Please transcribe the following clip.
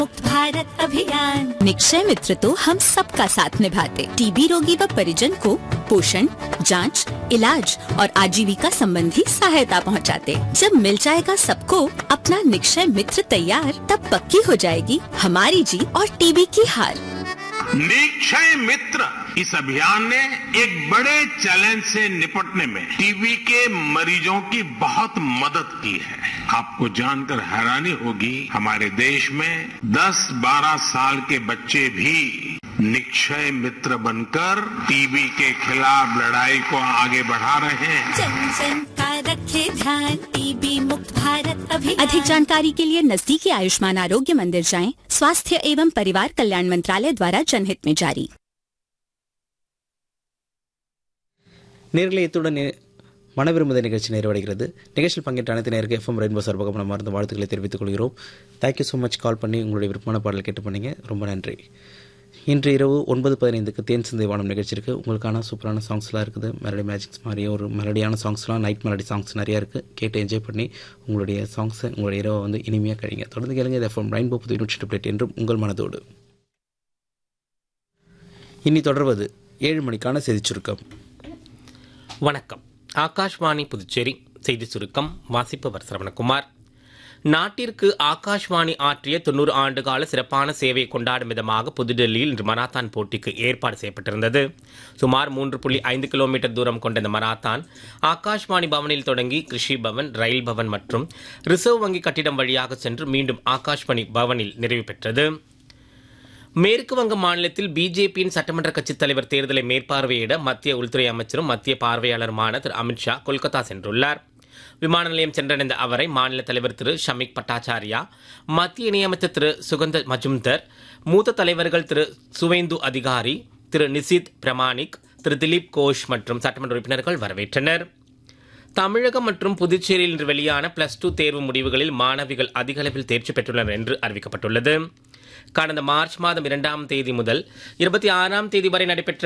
मुक्त भारत अभियान। निक्षय मित्र तो हम सबका साथ निभाते, टीबी रोगी व परिजन को पोषण, जांच, इलाज और आजीविका संबंधी सहायता पहुंचाते। जब मिल जाएगा सबको अपना निक्षय मित्र तैयार, तब पक्की हो जाएगी हमारी जीत और टीबी की हार। निक्षय मित्र इस अभियान ने एक बड़े चैलेंज से निपटने में टीबी के मरीजों की बहुत मदद की है। आपको जानकर हैरानी होगी, हमारे देश में 10-12 साल के बच्चे भी निक्षय मित्र बनकर टीबी के खिलाफ लड़ाई को आगे बढ़ा रहे हैं। जन जन का रखे ध्यान, टीबी मुक्त भारत अभियान। अधिक जानकारी के लिए नजदीकी आयुष्मान आरोग्य मंदिर जाएं। स्वास्थ्य एवं परिवार कल्याण मंत्रालय द्वारा जनहित में जारी। நேர்களை இத்துடன் மனவிரும்புத நிகழ்ச்சி நிறைவடைகிறது. நிகழ்ச்சியில் பங்கேற்ற அனைத்து நேருக்கு எஃப்எம் ரெயின்போ சார்பாக மனமார்ந்த வாழ்த்துக்களை தெரிவித்துக் கொள்கிறோம். Thank you so much. கால் பண்ணி உங்களுடைய விருப்பமான பாடல் கேட்டு பண்ணீங்க, ரொம்ப நன்றி. இன்று இரவு 9:15 தேன் சிந்தை வானம் நிகழ்ச்சி இருக்குது. உங்களுக்கான சூப்பரான சாங்ஸ்லாம் இருக்குது. மெலடி மேஜிக்ஸ் மாதிரி ஒரு மெலடியான சாங்ஸ்லாம், நைட் மெலடி சாங்ஸ் நிறையா இருக்குது. கேட்டு என்ஜாய் பண்ணி உங்களுடைய சாங்ஸை உங்களுடைய இரவை வந்து இனிமையாக கழிங்க. தொடர்ந்து கேளுங்க. இது எஃப்எம் ரெயின்போ 100.8 என்றும் உங்கள் மனதோடு. இனி தொடர்வது 7 மணிக்கான செய்திச் சுருக்கம். வணக்கம். ஆகாஷ்வாணி புதுச்சேரி செய்தி சுருக்கம் வாசிப்பவர் சரவணகுமார். நாட்டிற்கு ஆகாஷ்வாணி ஆற்றிய 90 ஆண்டுகால சிறப்பான சேவையை கொண்டாடும் விதமாக புதுடெல்லியில் இன்று மராத்தான் போட்டிக்கு ஏற்பாடு செய்யப்பட்டிருந்தது. சுமார் 3.5 கிலோமீட்டர் தூரம் கொண்ட இந்த மராத்தான் ஆகாஷ்வாணி பவனில் தொடங்கி கிருஷி பவன், ரயில் பவன் மற்றும் ரிசர்வ் வங்கி கட்டிடம் வழியாக சென்று மீண்டும் ஆகாஷ்வாணி பவனில் நிறைவு பெற்றது. மேற்கு வங்க மாநிலத்தில் பிஜேபியின் சட்டமன்ற கட்சித் தலைவர் தேர்தலை மேற்பார்வையிட மத்திய உள்துறை அமைச்சரும் மத்திய பார்வையாளருமான திரு அமித்ஷா கொல்கத்தா சென்றுள்ளார். விமான நிலையம் சென்றடைந்த அவரை மாநில தலைவர் திரு ஷமிக் பட்டாச்சாரியா, மத்திய இணையமைச்சர் திரு சுகந்த மஜும்தர், மூத்த தலைவர்கள் திரு சுவேந்து அதிகாரி, திரு நிசித் பிரமாணிக், திரு திலீப் கோஷ் மற்றும் சட்டமன்ற உறுப்பினர்கள் வரவேற்றனர். தமிழகம் மற்றும் புதுச்சேரியில் இன்று வெளியான +2 தேர்வு முடிவுகளில் மாணவிகள் அதிக அளவில் தேர்ச்சி பெற்றுள்ளனர் என்று அறிவிக்கப்பட்டுள்ளது. கடந்த மார்ச் மாதம் 2ஆம் தேதி முதல் 26ஆம் தேதி வரை நடைபெற்ற